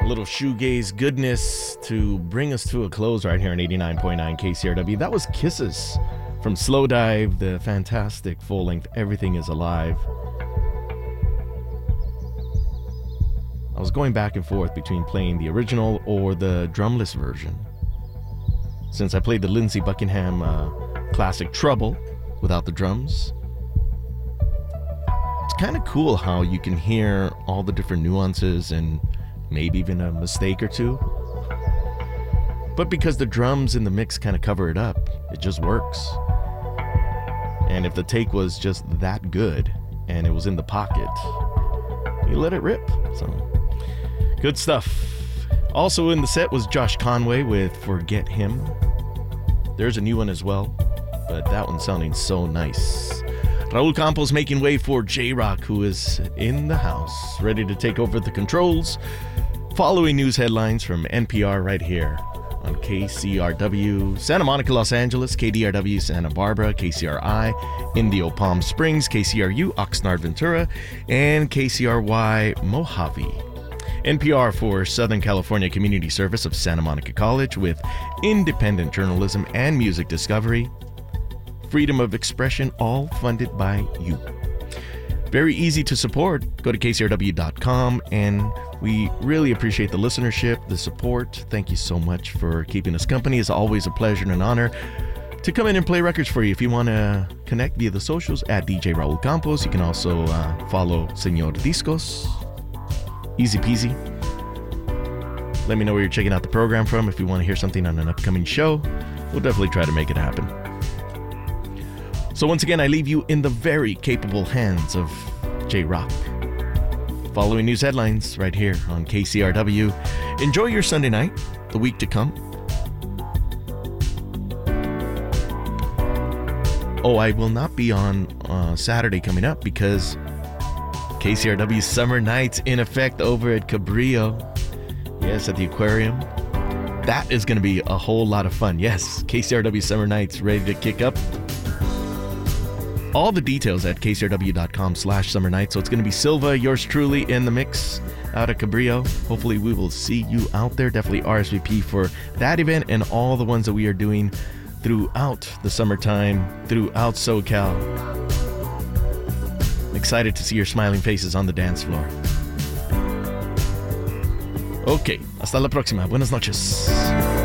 little shoegaze goodness to bring us to a close right here on 89.9 KCRW. That was Kisses from Slowdive, the fantastic full-length Everything Is Alive. I was going back and forth between playing the original or the drumless version, since I played the Lindsey Buckingham classic Trouble without the drums. It's kind of cool how you can hear all the different nuances and maybe even a mistake or two. But because the drums in the mix kind of cover it up, it just works. And if the take was just that good and it was in the pocket, you let it rip. So, good stuff. Also in the set was Josh Conway with Forget Him. There's a new one as well, but that one's sounding so nice. Raul Campos making way for J-Rock, who is in the house, ready to take over the controls. Following news headlines from NPR right here on KCRW, Santa Monica, Los Angeles, KDRW, Santa Barbara, KCRI, Indio, Palm Springs, KCRU, Oxnard, Ventura, and KCRY, Mojave. NPR for Southern California Community Service of Santa Monica College with independent journalism and music discovery. Freedom of expression, all funded by you. Very easy to support. Go to kcrw.com, and we really appreciate the listenership, the support. Thank you so much for keeping us company. It's always a pleasure and an honor to come in and play records for you. If you want to connect via the socials at DJ Raul Campos, you can also follow Señor Discos. Easy peasy. Let me know where you're checking out the program from. If you want to hear something on an upcoming show, we'll definitely try to make it happen. So once again, I leave you in the very capable hands of J-Rock. Following news headlines right here on KCRW. Enjoy your Sunday night, the week to come. Oh, I will not be on Saturday coming up because KCRW Summer Nights in effect over at Cabrillo. Yes, at the aquarium. That is going to be a whole lot of fun. Yes, KCRW Summer Nights ready to kick up. All the details at kcrw.com/summer night. So it's going to be Silva, yours truly, in the mix out at Cabrillo. Hopefully we will see you out there. Definitely RSVP for that event and all the ones that we are doing throughout the summertime, throughout SoCal. Excited to see your smiling faces on the dance floor. Ok, hasta la próxima. Buenas noches.